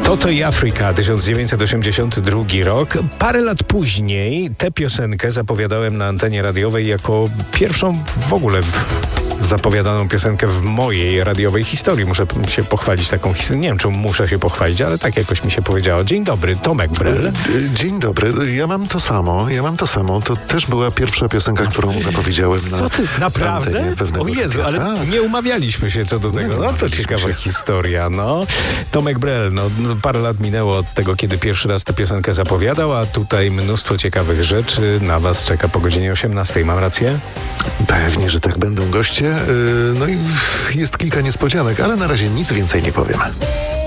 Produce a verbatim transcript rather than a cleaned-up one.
Toto i Afryka, tysiąc dziewięćset osiemdziesiąty drugi rok. Parę lat później tę piosenkę zapowiadałem na antenie radiowej jako pierwszą w ogóle zapowiadaną piosenkę w mojej radiowej historii. Muszę się pochwalić taką historią. Nie wiem, czy muszę się pochwalić, ale tak jakoś mi się powiedziało. Dzień dobry, Tomek Brel. Dzień dobry, ja mam to samo, ja mam to samo. To też była pierwsza piosenka, którą zapowiedziałem na Co ty, naprawdę? O Jezu, ale tak. nie umawialiśmy się co do tego. No to ciekawa historia, no. Tomek Brel, no parę lat minęło od tego, kiedy pierwszy raz tę piosenkę zapowiadał, a tutaj mnóstwo ciekawych rzeczy na was czeka po godzinie osiemnastej. Mam rację? Pewnie, że tak będą goście. No i jest kilka niespodzianek, ale na razie nic więcej nie powiem.